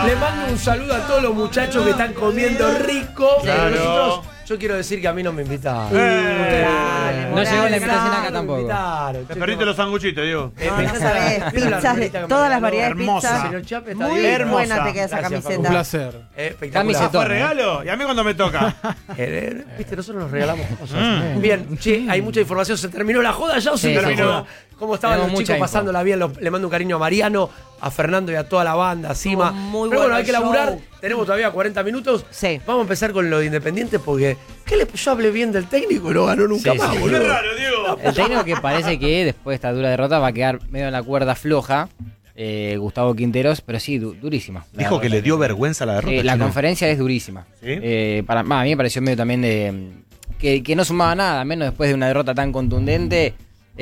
Le mando un saludo a todos los muchachos que están comiendo rico. Claro. Nosotros, yo quiero decir que a mí no me invitaron. No llegó la invitación acá tampoco. Te perdiste los sanguchitos, Diego. No sabés, pizzas de todas las variedades de Hermosa. pizza. Señor Chape, está Muy bien. buena te queda esa Gracias, camiseta. Un placer. Espectacular. ¿Fue regalo? ¿Y a mí cuando me toca? Viste, nosotros nos regalamos cosas. Bien, che, hay mucha información. ¿Se terminó la joda ya o se Sí, terminó la terminó. joda? ¿Cómo estaban Tenemos los mucha chicos info. pasándola bien? Le mando un cariño a Mariano, a Fernando y a toda la banda, a Sima. Muy Pero bueno, bueno hay que el laburar. show. Tenemos todavía 40 minutos. Sí. Vamos a empezar con lo de Independiente porque yo hablé bien del técnico y no ganó nunca Sí, más, sí. boludo. Qué raro, Diego. El técnico que parece que después de esta dura derrota va a quedar medio en la cuerda floja, Gustavo Quinteros, pero sí, durísima. La Dijo que derrota le dio vergüenza la derrota. La Chino. conferencia es durísima. ¿Sí? A mí me pareció medio también de que no sumaba nada, menos después de una derrota tan contundente.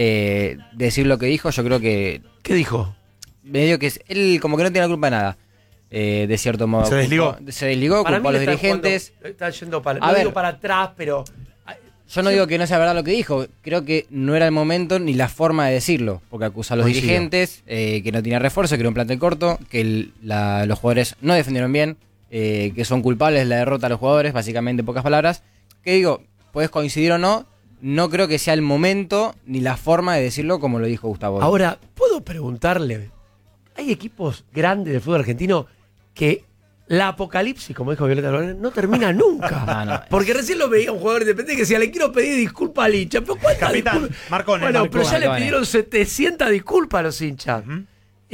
Decir lo que dijo, yo creo que ¿Qué dijo? medio que él como que no tiene la culpa de nada, de cierto modo. ¿Se desligó? Se desligó, culpó a los le está dirigentes. jugando- está yendo para, A no ver. digo para atrás, pero Yo no digo que no sea verdad lo que dijo, creo que no era el momento ni la forma de decirlo, porque acusa a los Coincido. dirigentes, que no tiene refuerzo, que era un plantel corto, que los jugadores no defendieron bien, que son culpables de la derrota a los jugadores, básicamente en pocas palabras. Que digo, puedes coincidir o no, no creo que sea el momento ni la forma de decirlo como lo dijo Gustavo. ahora, ¿puedo preguntarle? Hay equipos grandes del fútbol argentino que la apocalipsis, como dijo Violeta Lorena, no termina nunca. No. Porque recién lo veía un jugador independiente que decía, le quiero pedir disculpas al hincha. ¿Pero cuántas Capitán, disculpas? Marcone. Bueno, pero ya le Marcone. pidieron 700 disculpas a los hinchas. Ujú.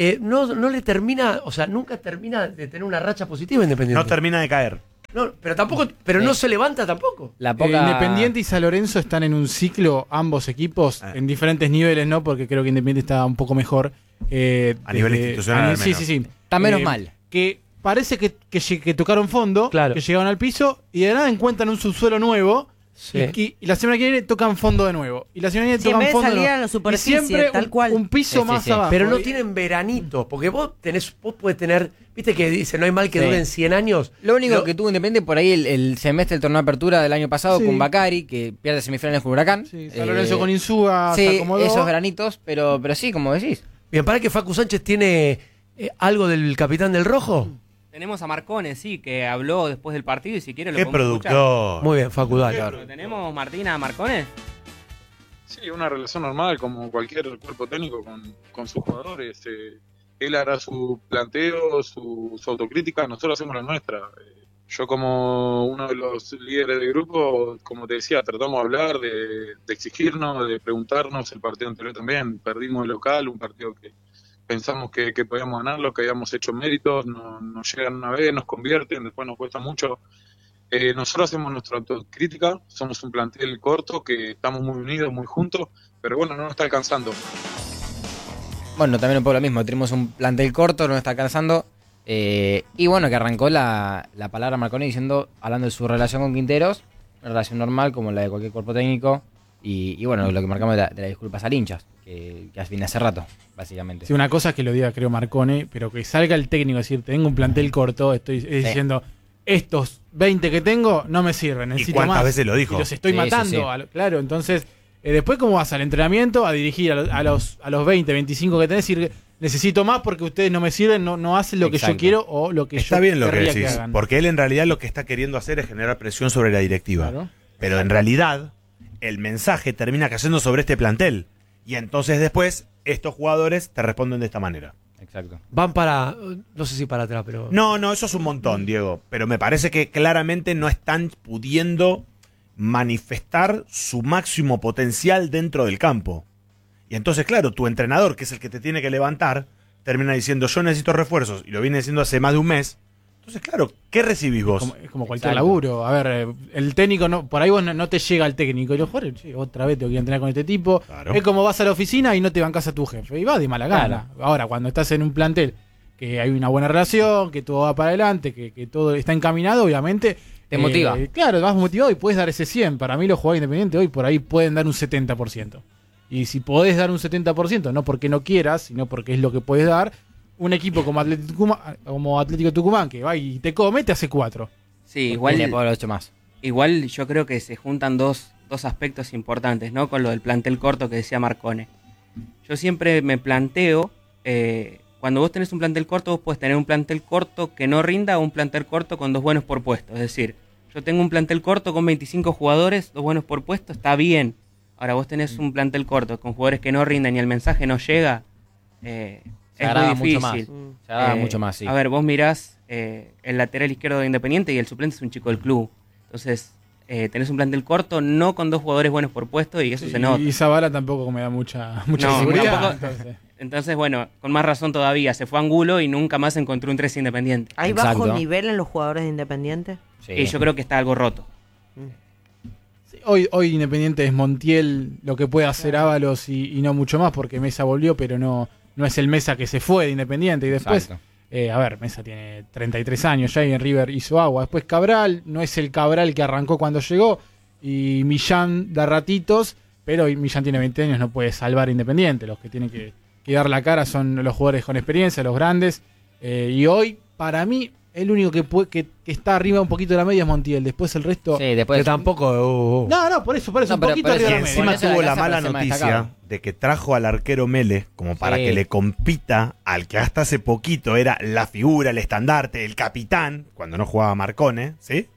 No le termina, o sea, nunca termina de tener una racha positiva Independiente. No termina de caer. No, pero tampoco, pero no se levanta tampoco. La poca... Independiente y San Lorenzo están en un ciclo, ambos equipos, en diferentes niveles, ¿no? Porque creo que Independiente está un poco mejor. A nivel institucional, al Sí, menos. sí, sí. Está menos mal. Que parece que tocaron fondo, Claro. que llegaron al piso y de nada encuentran un subsuelo nuevo. Sí. Y la semana que viene tocan fondo de nuevo. Y la semana que viene Sí, en tocan vez de fondo de salir nuevo. a la superficie, y siempre tal cual. un piso Sí, sí, más sí. abajo. Pero no Y- tienen veranitos, porque vos puedes tener, viste que dice, no hay mal que Sí. duren 100 años. Lo único que tuvo Independiente por ahí el semestre del torneo de apertura del año pasado Sí. con Bacari, que pierde semifinales con Huracán. Sí, San Lorenzo con Insúa se Sí, acomodó. esos granitos, pero sí, como decís. Bien, para que Facu Sánchez tiene algo del capitán del Rojo. Tenemos a Marcone, sí, que habló después del partido y si quiere lo Qué podemos escuchar. productor. Muy bien, Facu, dale. ¿Lo tenemos, Martina Marcone? Sí, una relación normal como cualquier cuerpo técnico con sus jugadores. Él hará su planteo, su autocrítica, nosotros hacemos la nuestra. Yo como uno de los líderes del grupo, como te decía, tratamos de hablar, de exigirnos, de preguntarnos. El partido anterior también, perdimos el local, un partido que pensamos que podíamos ganarlo, que habíamos hecho méritos, nos llegan una vez, nos convierten, después nos cuesta mucho. Nosotros hacemos nuestra autocrítica, somos un plantel corto, que estamos muy unidos, muy juntos, pero bueno, no nos está alcanzando. Bueno, también un poco lo mismo, tenemos un plantel corto, no está alcanzando. Y bueno, que arrancó la palabra Marconi diciendo, hablando de su relación con Quinteros, una relación normal como la de cualquier cuerpo técnico. Y bueno, lo que marcamos de las disculpas al hinchas, que viene hace rato, básicamente. Sí, una cosa es que lo diga, creo, Marcone, pero que salga el técnico a decir, tengo un plantel corto, estoy diciendo, estos 20 que tengo no me sirven, ¿Y necesito cuántas más. veces lo dijo? Y los estoy Sí, matando. sí, sí. Claro, entonces, después cómo vas al entrenamiento a dirigir a los 20, 25 que tenés y decir, necesito más porque ustedes no me sirven, no hacen lo que Exacto. yo quiero o lo que Está yo bien lo que querría decís, hagan. porque él en realidad lo que está queriendo hacer es generar presión sobre la directiva. Claro. Pero en realidad, el mensaje termina cayendo sobre este plantel. Y entonces después, estos jugadores te responden de esta manera. Exacto. Van para, no sé si para atrás, pero... No, eso es un montón, Diego. Pero me parece que claramente no están pudiendo manifestar su máximo potencial dentro del campo. Y entonces, claro, tu entrenador, que es el que te tiene que levantar, termina diciendo, yo necesito refuerzos, y lo viene diciendo hace más de un mes. Entonces, claro, ¿qué recibís vos? Es como cualquier Exacto. laburo. A ver, el técnico, por ahí vos no te llega el técnico. Y los jugadores, che, otra vez tengo que ir a entrenar con este tipo. Claro. Es como vas a la oficina y no te bancas a tu jefe. Y vas de mala gana. Ahora, cuando estás en un plantel que hay una buena relación, que todo va para adelante, que todo está encaminado, obviamente... Te motiva. Claro, vas motivado y puedes dar ese 100. Para mí los jugadores independientes hoy por ahí pueden dar un 70%. Y si podés dar un 70%, no porque no quieras, sino porque es lo que puedes dar, un equipo como Atlético Tucumán, que va y te come, te hace 4. Sí, Igual le igual, puedo haber hecho más. igual yo creo que se juntan dos aspectos importantes, ¿no? Con lo del plantel corto que decía Marcone. Yo siempre me planteo cuando vos tenés un plantel corto, vos podés tener un plantel corto que no rinda o un plantel corto con 2 buenos por puesto. Es decir, yo tengo un plantel corto con 25 jugadores, 2 buenos por puesto, está bien. Ahora vos tenés un plantel corto con jugadores que no rindan y el mensaje no llega, es muy difícil. Se agrada mucho más, sí. A ver, vos mirás el lateral izquierdo de Independiente y el suplente es un chico del club. Entonces, tenés un plantel corto, no con 2 jugadores buenos por puesto y eso se nota. Y Zavala tampoco me da mucha No, seguridad. tampoco. Entonces, bueno, con más razón todavía, se fue a Angulo y nunca más encontró un 3 Independiente. ¿Hay Exacto. bajo nivel en los jugadores de Independiente? Sí. Y yo creo que está algo roto. Sí, hoy Independiente es Montiel, lo que puede hacer Ábalos y no mucho más, porque Mesa volvió, pero no es el Mesa que se fue de Independiente. Y después, Exacto. a ver, Mesa tiene 33 años ya y en River hizo agua. Después Cabral, no es el Cabral que arrancó cuando llegó. Y Millán da ratitos, pero hoy Millán tiene 20 años, no puede salvar a Independiente. Los que tienen que dar la cara son los jugadores con experiencia, los grandes. Y hoy, para mí, el único que está arriba un poquito de la media es Montiel. Después el resto... Sí, después Que tampoco. No, por eso, No, un pero poquito por arriba eso- de Y la media. encima Por eso tuvo la la casa mala parece más noticia destacado. de que trajo al arquero Mele como para Sí. que le compita al que hasta hace poquito era la figura, el estandarte, el capitán, cuando no jugaba Marcone, ¿sí?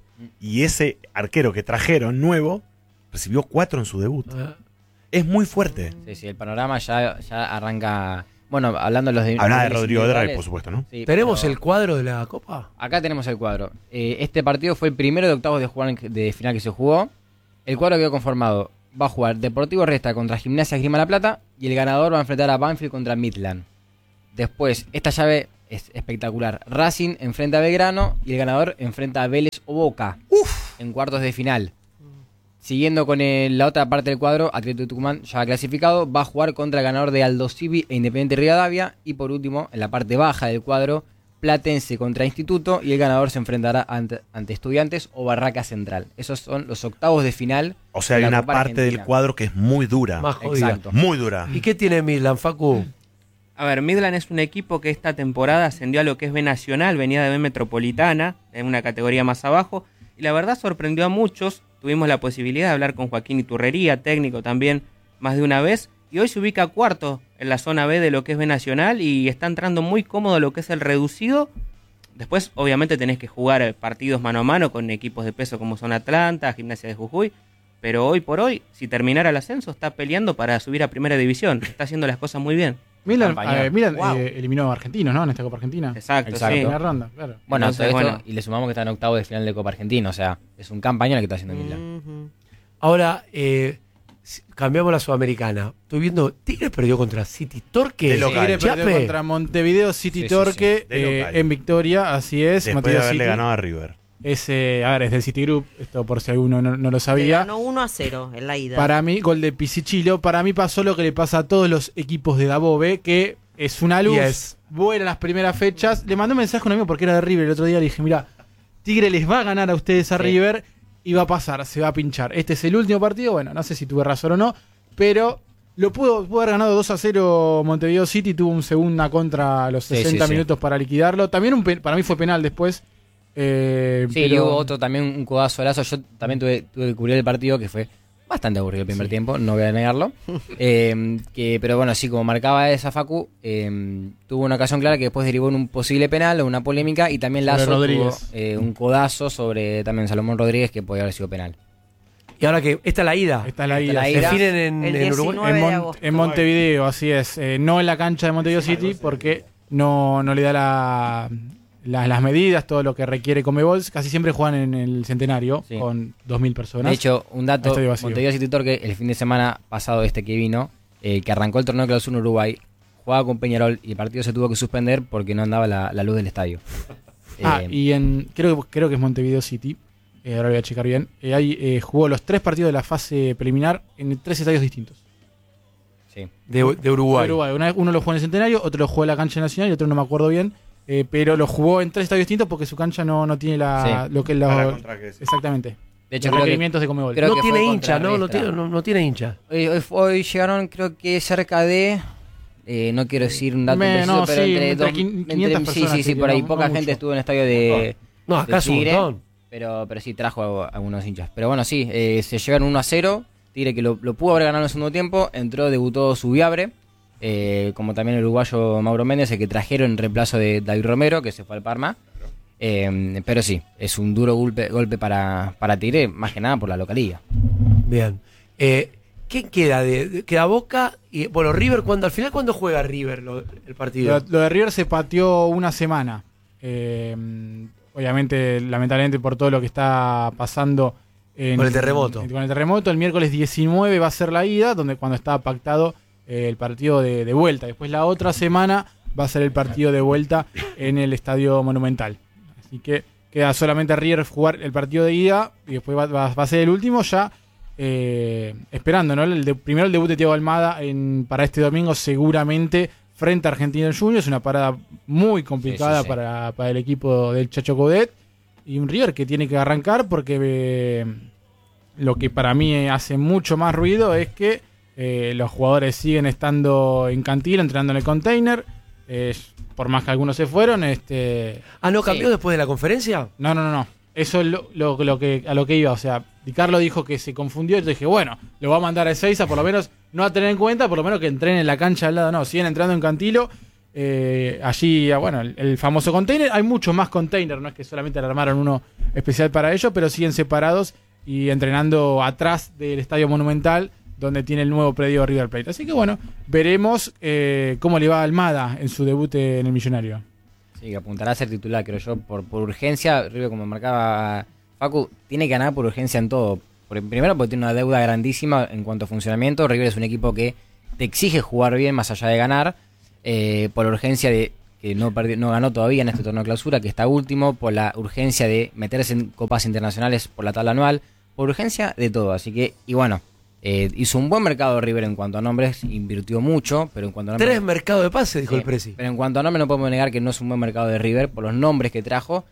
Y ese arquero que trajeron nuevo recibió 4 en su debut. Es muy fuerte. Sí, el panorama ya arranca. Bueno, hablando de los de. Habla de niveles Rodrigo Drey, individuales, por supuesto, ¿no? sí, ¿Tenemos pero el cuadro de la Copa? Acá tenemos el cuadro. Este partido fue el primero de octavos de final que se jugó. El cuadro quedó conformado. Va a jugar Deportivo Resta contra Gimnasia Esgrima La Plata y el ganador va a enfrentar a Banfield contra Midland. Después, esta llave es espectacular. Racing enfrenta a Belgrano y el ganador enfrenta a Vélez o Boca en cuartos de final. Siguiendo con la otra parte del cuadro, Atlético Tucumán ya clasificado, va a jugar contra el ganador de Aldo Civi e Independiente Rivadavia. Y por último, en la parte baja del cuadro, Platense contra Instituto y el ganador se enfrentará ante Estudiantes o Barraca Central. Esos son los octavos de final. O sea, de hay la una Copa parte del Argentina. cuadro que es muy dura. Más jodida. Exacto. Muy dura. ¿Y qué tiene Midland, Facu? A ver, Midland es un equipo que esta temporada ascendió a lo que es B Nacional, venía de B Metropolitana, en una categoría más abajo, y la verdad sorprendió a muchos. Tuvimos la posibilidad de hablar con Joaquín Iturrería, técnico también, más de una vez, y hoy se ubica cuarto en la zona B de lo que es B Nacional y está entrando muy cómodo a lo que es el reducido. Después, obviamente, tenés que jugar partidos mano a mano con equipos de peso como son Atlanta, Gimnasia de Jujuy, pero hoy por hoy, si terminara el ascenso, está peleando para subir a Primera División. Está haciendo las cosas muy bien. Midland, Campaña. Wow. eliminó a Argentinos, ¿no? En esta Copa Argentina. Exacto, Exacto. sí. En la ronda, claro. Bueno, Entonces, todo esto, bueno. y le sumamos que está en octavo de final de Copa Argentina. O sea, es un campañón el que está haciendo Midland. Ujú. Ahora, cambiamos la Sudamericana. Estoy viendo, Tigres perdió contra City Torque. De local. Tigre perdió Chape. contra Montevideo City Sí, Torque sí. De local. en victoria, así es. Después de Montevideo haberle City. ganado a River. Es del Citigroup, esto por si alguno no lo Le sabía. ganó 1-0 en la ida. Para mí, gol de Pisichilo. Para mí pasó lo que le pasa a todos los equipos de Dabove, que es una luz. Yes. Buena las primeras fechas. Le mandé un mensaje a un amigo porque era de River el otro día. Le dije, mira, Tigre les va a ganar a ustedes a Sí. River y va a pasar, se va a pinchar. Este es el último partido. Bueno, no sé si tuve razón o no, pero pudo haber ganado 2-0 Montevideo City. Tuvo un segunda contra a los Sí, 60 sí. minutos para liquidarlo. También para mí fue penal después. Sí, pero- y hubo otro también, un codazo alazo. Yo también tuve que cubrir el partido que fue bastante aburrido el primer tiempo, no voy a negarlo. Pero bueno, sí, como marcaba esa Facu, tuvo una ocasión clara que después derivó en un posible penal o una polémica. Y también Sobre Lazo tuvo Rodríguez. un codazo sobre también Salomón Rodríguez que podía haber sido penal. Y ahora que esta es la ida. Esta es la ida. la Se ida. definen en, El en 19 Uruguay. de agosto. En Montevideo, así es. No en la cancha de Montevideo City porque no le da las medidas, todo lo que requiere Conmebol. Casi siempre juegan en el Centenario Sí. con 2.000 personas. De hecho, un dato, Estadio vacío. Montevideo City Torque, el fin de semana pasado que vino, que arrancó el torneo de clausura en Uruguay, jugaba con Peñarol y el partido se tuvo que suspender porque no andaba la luz del estadio. Y creo que es Montevideo City. Ahora voy a checar bien. Jugó los 3 partidos de la fase preliminar en 3 estadios distintos. Sí. De Uruguay. Uruguay. Uno lo jugó en el Centenario, otro lo jugó en la cancha nacional y otro no me acuerdo bien. Pero lo jugó en 3 estadios distintos porque su cancha no tiene Sí. lo que Para contra que es. exactamente. De hecho, Los creo que requerimientos de Conmebol. creo No que tiene fue hincha, contra ¿no? No Riestra. tiene, no tiene hincha. Hoy llegaron, creo que cerca de. No quiero decir un dato preciso, no, pero sí, entre, entre 500 personas, sí, sí, por ahí no poca mucho. gente estuvo en el estadio de. No, acá de es un Tigre, montón. pero sí trajo a algunos hinchas. Pero bueno, sí, se llegaron 1-0. Tigre que lo pudo haber ganado en el segundo tiempo. Entró, debutó Subiabre. como también el uruguayo Mauro Méndez, el que trajeron en reemplazo de David Romero, que se fue al Parma. Pero sí, es un duro golpe para Tigre, más que nada por la localía. Bien. ¿Qué queda? Queda Boca y bueno, River, al final cuándo juega River el partido? Lo de River se pateó una semana. Obviamente, lamentablemente por todo lo que está pasando con el terremoto. Con el terremoto, el miércoles 19 va a ser la ida, cuando estaba pactado el partido de vuelta. Después la otra semana va a ser el partido de vuelta en el Estadio Monumental. Así que queda solamente a River jugar el partido de ida y después va a ser el último ya esperando, ¿no? Primero el debut de Thiago Almada para este domingo seguramente frente a Argentinos Juniors, una parada muy complicada Sí. para el equipo del Chacho Coudet y un River que tiene que arrancar porque lo que para mí hace mucho más ruido es que los jugadores siguen estando en Cantilo, entrenando en el container, por más que algunos se fueron. ¿No cambió después de la conferencia? No. Eso es a lo que iba. O sea, Di Carlo dijo que se confundió y yo dije, bueno, lo va a mandar a Ezeiza, por lo menos no a tener en cuenta, por lo menos que entrenen en la cancha al lado. No, siguen entrando en Cantilo. Allí, bueno, el famoso container. Hay muchos más containers, no es que solamente le armaron uno especial para ellos, pero siguen separados y entrenando atrás del Estadio Monumental, donde tiene el nuevo predio River Plate. Así que bueno, veremos cómo le va a Almada en su debut en el Millonario. Sí, que apuntará a ser titular, creo yo, por urgencia. River, como marcaba Facu, tiene que ganar por urgencia en todo. Primero porque tiene una deuda grandísima en cuanto a funcionamiento. River es un equipo que te exige jugar bien más allá de ganar. Por la urgencia de que no ganó todavía en este torneo de clausura, que está último. Por la urgencia de meterse en copas internacionales por la tabla anual. Por urgencia de todo. Así que, y bueno, hizo un buen mercado River en cuanto a nombres. Invirtió mucho, pero en cuanto a nombres... 3 mercados de pase, dijo el Presi. Pero en cuanto a nombres no podemos negar que no es un buen mercado de River por los nombres que trajo.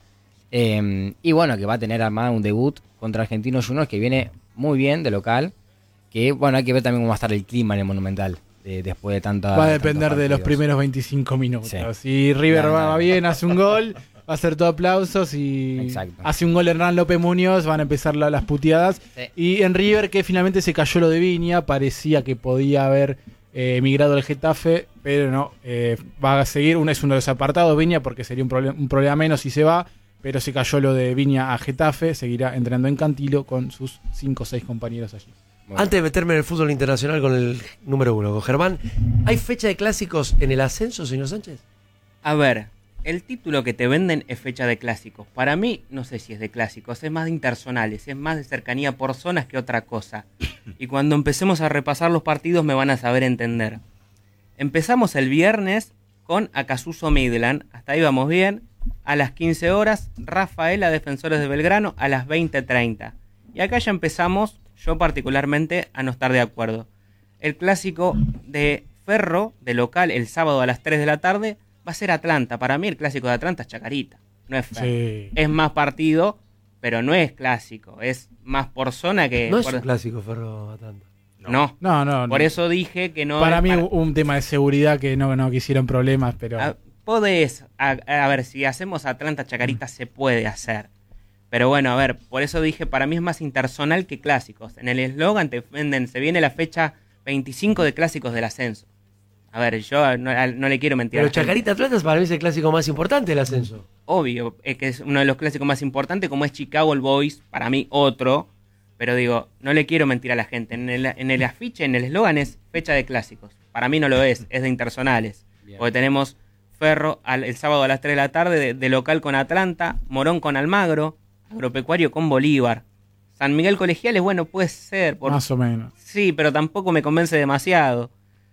Y bueno, que va a tener armada un debut contra Argentinos Juniors que viene muy bien de local. Que bueno, hay que ver también cómo va a estar el clima en el Monumental después de tanta. Va a depender de los primeros 25 minutos. Sí. Si River Claro. va bien, hace un gol, va a ser todo aplausos. Y Exacto. hace un gol Hernán López Muñoz, van a empezar las puteadas. Sí. Y en River, que finalmente se cayó lo de Viña, parecía que podía haber migrado al Getafe, pero no. Va a seguir, es uno de los apartados Viña, porque sería un problema menos si se va. Pero se cayó lo de Viña a Getafe, seguirá entrenando en Cantilo con sus 5 o 6 compañeros allí. Bueno. Antes de meterme en el fútbol internacional con el número 1, con Germán, ¿hay fecha de clásicos en el ascenso, señor Sánchez? A ver, el título que te venden es fecha de clásicos. Para mí, no sé si es de clásicos, es más de intersonales, es más de cercanía por zonas que otra cosa. Y cuando empecemos a repasar los partidos me van a saber entender. Empezamos el viernes con Acasuso Midland, hasta ahí vamos bien. A las 15 horas, Rafaela Defensores de Belgrano a las 20:30. Y acá ya empezamos, yo particularmente, a no estar de acuerdo. El clásico de Ferro, de local, el sábado a las 3 de la tarde, va a ser Atlanta. Para mí el clásico de Atlanta es Chacarita, no es Ferro. Sí. Es más partido, pero no es clásico, es más por zona que... No es por- un clásico, Ferro Atlanta. No. No. Por eso dije que no... Para es mí un tema de seguridad que no quisieron problemas, pero... Podés, a ver, si hacemos Atlanta Chacarita se puede hacer. Pero bueno, a ver, por eso dije, para mí es más intersonal que clásicos. En el eslogan te venden, se viene la fecha 25 de clásicos del ascenso. A ver, yo no le quiero mentir a Pero la gente. Chacarita Atlanta para mí es el clásico más importante del ascenso. Obvio, es que es uno de los clásicos más importantes, como es Chicago el Boys, para mí otro. Pero digo, no le quiero mentir a la gente. En el afiche, en el eslogan es fecha de clásicos. Para mí no lo es de intersonales. Bien. Porque tenemos Ferro el sábado a las 3 de la tarde de local con Atlanta, Morón con Almagro, Agropecuario con Bolívar. San Miguel Colegiales, bueno, puede ser. Más o menos. Sí, pero tampoco me convence demasiado.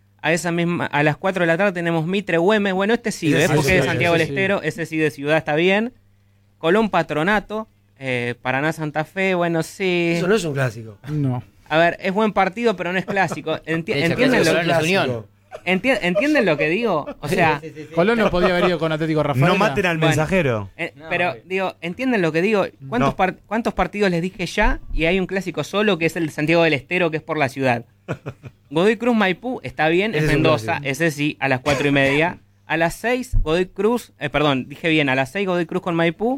A las 4 de la tarde tenemos Mitre Güemes. Bueno, este sí, Ese ¿ves? sí, Porque sí, es de Santiago del ese sí. Estero. Ese sí de ciudad está bien. Colón Patronato. Paraná Santa Fe, bueno, sí. Eso no es un clásico. No. A ver, es buen partido, pero no es clásico. ¿Entienden Eso lo, es la Unión. ¿Entienden lo que digo? O sea, Colón no podía haber ido con Atlético Rafael. No maten al Bueno. mensajero. No, pero digo, ¿entienden lo que digo? No. ¿Cuántos partidos les dije ya? Y hay un clásico solo que es el de Santiago del Estero, que es por la ciudad. Godoy Cruz Maipú está bien, Ese es es un Mendoza, clásico. ese sí, a las 4:30. A las 6, Godoy Cruz, dije bien, a las 6 Godoy Cruz con Maipú.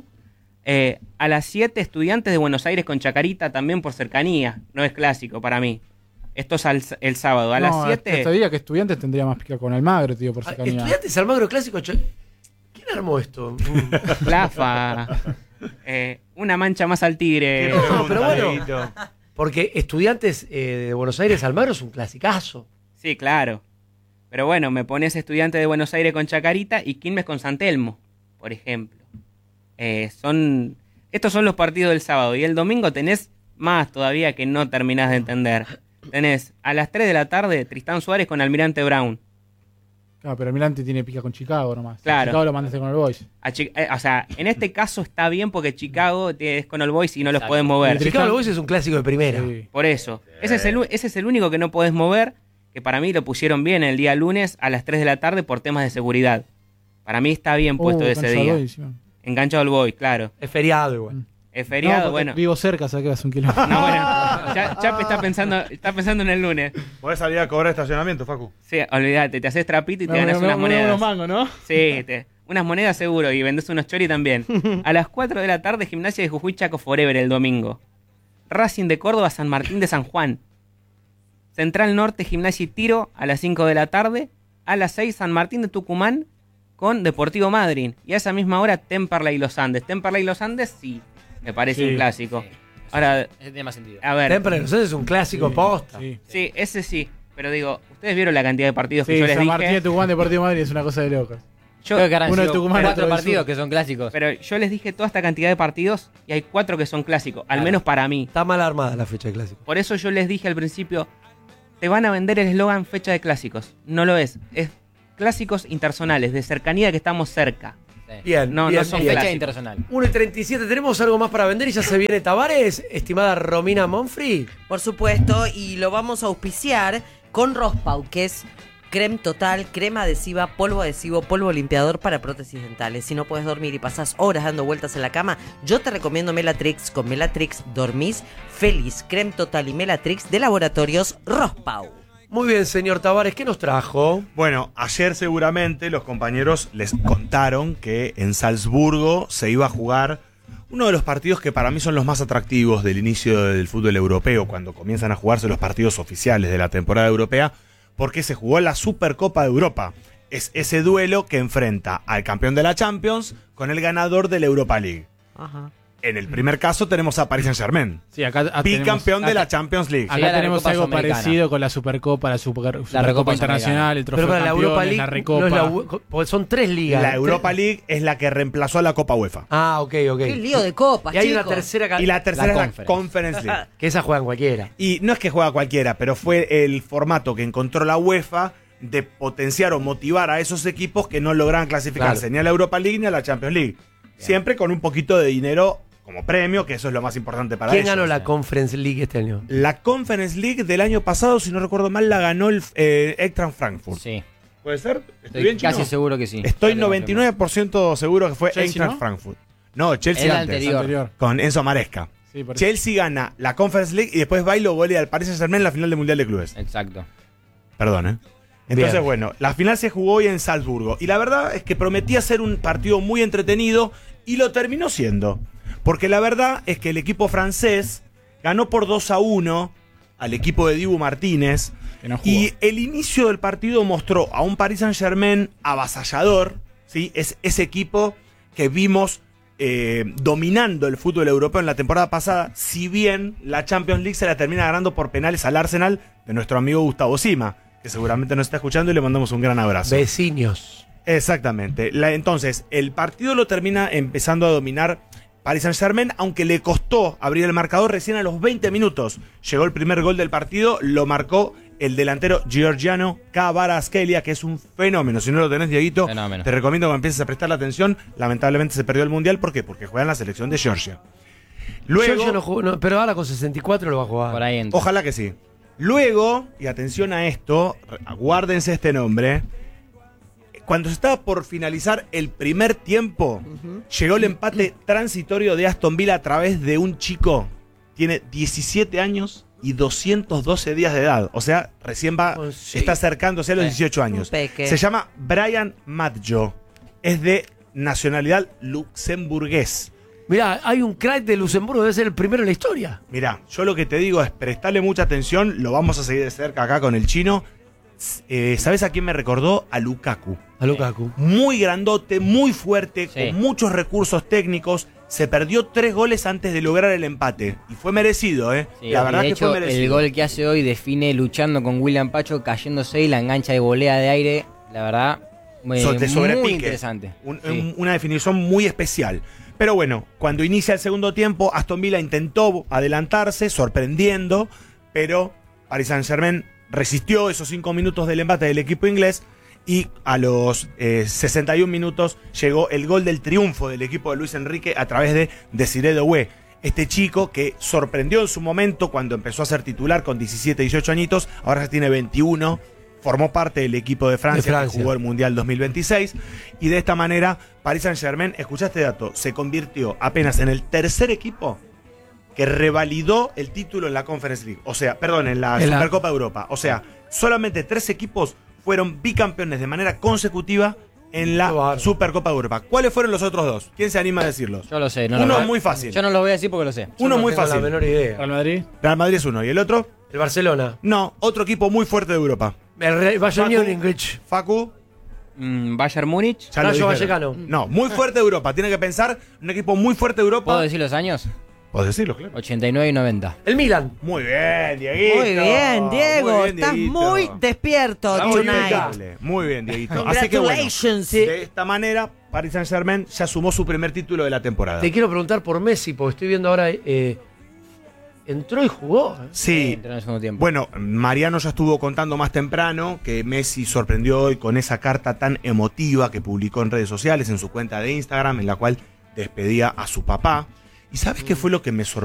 A las 7, Estudiantes de Buenos Aires con Chacarita, también por cercanía, no es clásico para mí. Esto es el sábado a las 7. Te diría que Estudiantes tendría más pica con Almagro, tío, por cercanía. Estudiantes Almagro clásico. ¿Quién armó esto? Plafa. Una mancha más al tigre. No, pero bueno. Porque Estudiantes de Buenos Aires Almagro es un clasicazo. Sí, claro. Pero bueno, me pones Estudiante de Buenos Aires con Chacarita y Quilmes con San Telmo, por ejemplo. Estos son los partidos del sábado. Y el domingo tenés más todavía que no terminás de entender. Tenés a las 3 de la tarde Tristán Suárez con Almirante Brown. Claro, pero Almirante tiene pica con Chicago nomás. Claro. Chicago lo mandaste con el Boys. O sea, en este caso está bien porque Chicago es con All Boys y no los podés mover. Chicago All Boys es un clásico de primera. Sí. Por eso. Ese es el único que no podés mover, que para mí lo pusieron bien el día lunes a las 3 de la tarde por temas de seguridad. Para mí está bien puesto ese día. Enganchado All Boys, claro. Es feriado igual. Es feriado, no, bueno. Vivo cerca, saqué hace un kilómetro. No, bueno. Chape está pensando en el lunes. Podés salir a cobrar estacionamiento, Facu. Sí, olvídate, te haces trapito y te ganas unas monedas. Unos mangos, ¿no? Sí, unas monedas seguro y vendés unos chori también. A las 4 de la tarde, Gimnasia de Jujuy Chaco Forever el domingo. Racing de Córdoba, San Martín de San Juan. Central Norte, Gimnasia y Tiro a las 5 de la tarde. A las 6, San Martín de Tucumán con Deportivo Madryn. Y a esa misma hora, Temperley y Los Andes. Temperley y Los Andes, sí, me parece un clásico. Sí. Ahora, Tiene más sentido. a ver. Temperley Los Andes es un clásico posta. Sí, ese sí. Pero digo, ustedes vieron la cantidad de partidos que Sí, yo les San dije. Martín de Tucumán, Deportivo Madrid es una cosa de locos. Creo que ahora han uno de sido Tucumán, 4 otro del partidos sur. que son clásicos. Pero yo les dije toda esta cantidad de partidos y hay 4 que son clásicos, al menos para mí. Está mal armada la fecha de clásico. Por eso yo les dije al principio, te van a vender el eslogan fecha de clásicos. No lo es. Es clásicos interzonales, de cercanía que estamos cerca. Sí. Bien, No, bien, no son bien. Fecha clásicos. internacional. 1:37, tenemos algo más para vender y ya se viene Tavares, estimada Romina Monfrey. Por supuesto, y lo vamos a auspiciar con Rospau, que es crema total, crema adhesiva, polvo adhesivo, polvo limpiador para prótesis dentales. Si no puedes dormir y pasás horas dando vueltas en la cama, yo te recomiendo Melatrix. Con Melatrix dormís feliz. Crema total y Melatrix de Laboratorios Rospau. Muy bien, señor Tavares, ¿qué nos trajo? Bueno, ayer seguramente los compañeros les contaron que en Salzburgo se iba a jugar uno de los partidos que para mí son los más atractivos del inicio del fútbol europeo, cuando comienzan a jugarse los partidos oficiales de la temporada europea, porque se jugó la Supercopa de Europa. Es ese duelo que enfrenta al campeón de la Champions con el ganador de la Europa League. Ajá. En el primer caso tenemos a Paris Saint-Germain, Sí, acá bicampeón de acá- la Champions League. Acá Sí, la tenemos Recopa algo Sudamericana. parecido con la Supercopa, la Supercopa Recopa Internacional, el Pero Trofeo para la Campeones, Europa League la Recopa. no es porque son 3 ligas. La Europa League es la que reemplazó a la Copa UEFA. Ah, ok. Qué lío de copas, Y hay chicos. una tercera Y la tercera La es la Conference. Conference League. que esa juegan cualquiera. Y no es que juega cualquiera, pero fue el formato que encontró la UEFA de potenciar o motivar a esos equipos que no lograban clasificarse Claro. ni a la Europa League ni a la Champions League. Siempre con un poquito de dinero como premio, que eso es lo más importante para ¿Quién ellos. ganó la Conference League este año? La Conference League del año pasado, si no recuerdo mal, la ganó el Eintracht Frankfurt. Sí. ¿Puede ser? Estoy casi seguro que sí. Estoy Ya te confirmo. 99% seguro que fue Chelsea, Eintracht ¿no? Frankfurt. No, Chelsea El antes. anterior. Con Enzo Maresca. Sí, por eso. Chelsea gana la Conference League y después va y lo golea al Paris Saint-Germain en la final del Mundial de Clubes. Exacto. Perdón, ¿eh? Entonces, Bien. bueno, la final se jugó hoy en Salzburgo. Y la verdad es que prometía ser un partido muy entretenido y lo terminó siendo. Porque la verdad es que el equipo francés ganó por 2-1 al equipo de Dibu Martínez. Que no jugó. Y el inicio del partido mostró a un Paris Saint-Germain avasallador. ¿Sí? Es ese equipo que vimos dominando el fútbol europeo en la temporada pasada. Si bien la Champions League se la termina ganando por penales al Arsenal de nuestro amigo Gustavo Sima, que seguramente nos está escuchando y le mandamos un gran abrazo. Vecinos. Exactamente. Entonces, el partido lo termina empezando a dominar Paris Saint-Germain, aunque le costó abrir el marcador recién a los 20 minutos. Llegó el primer gol del partido, lo marcó el delantero Giorgiano Kvaratskhelia, que es un fenómeno. Si no lo tenés, Dieguito, Fenómeno. te recomiendo que empieces a prestarle atención. Lamentablemente se perdió el Mundial. ¿Por qué? Porque juega en la selección de Georgia. Luego, Giorgio no jugó, no, pero ahora con 64 lo va a jugar. Por ahí entra. ojalá que sí. Luego, y atención a esto, aguárdense este nombre. Cuando se estaba por finalizar el primer tiempo, llegó el empate transitorio de Aston Villa a través de un chico. Tiene 17 años y 212 días de edad. O sea, recién Sí. está acercándose a los 18 años. Un peque. Se llama Brian Maggio. Es de nacionalidad luxemburgués. Mirá, hay un crack de Luxemburgo, debe ser el primero en la historia. Mirá, yo lo que te digo es prestarle mucha atención, lo vamos a seguir de cerca acá con el chino. ¿Sabes a quién me recordó? A Lukaku. A Lukaku. Muy grandote, muy fuerte, Sí. con muchos recursos técnicos. Se perdió 3 goles antes de lograr el empate. Y fue merecido, ¿eh? Sí, la y verdad de que hecho, fue merecido. el gol que hace hoy define luchando con William Pacho, cayéndose y la engancha de volea de aire. La verdad, De muy sobrepique. interesante. Sí. Una definición muy especial. Pero bueno, cuando inicia el segundo tiempo, Aston Villa intentó adelantarse, sorprendiendo, pero Paris Saint-Germain resistió esos 5 minutos del empate del equipo inglés y a los 61 minutos llegó el gol del triunfo del equipo de Luis Enrique a través de Desiré Doué. Este chico que sorprendió en su momento cuando empezó a ser titular con 17, 18 añitos, ahora ya tiene 21, formó parte del equipo de Francia, que jugó el Mundial 2026 y de esta manera Paris Saint-Germain, escuchá este dato, se convirtió apenas en el tercer equipo que revalidó el título en la Conference League, o sea, perdón, en la Supercopa de Europa. O sea, solamente 3 equipos fueron bicampeones de manera consecutiva en la Supercopa de Europa. ¿Cuáles fueron los otros 2? ¿Quién se anima a decirlos? Yo lo sé. Uno muy fácil. Yo no lo voy a decir porque lo sé. Uno muy No tengo fácil. la menor idea. Real Madrid. Real Madrid es uno. ¿Y el otro? El Barcelona. No, otro equipo muy fuerte de Europa. El Bayern Facu. Múnich. Facu. Bayern Múnich. Ya lo Rayo dijeron. Vallecano. No, muy fuerte de Europa. Tiene que pensar un equipo muy fuerte de Europa. ¿Puedo decir los años? Podés decirlo, claro. 89 y 90. El Milan. Muy bien, Dieguito. Muy bien, Diego. Muy bien, Estás Dieguito. muy despierto Muy tonight. impecable. Muy bien, Dieguito. Así que bueno, Congratulations. de esta manera, Paris Saint-Germain ya sumó su primer título de la temporada. Te quiero preguntar por Messi, porque estoy viendo ahora. Entró y jugó. Sí. Entró en el segundo tiempo. Bueno, Mariano ya estuvo contando más temprano que Messi sorprendió hoy con esa carta tan emotiva que publicó en redes sociales, en su cuenta de Instagram, en la cual despedía a su papá. ¿Y sabes qué fue lo que me sorprendió?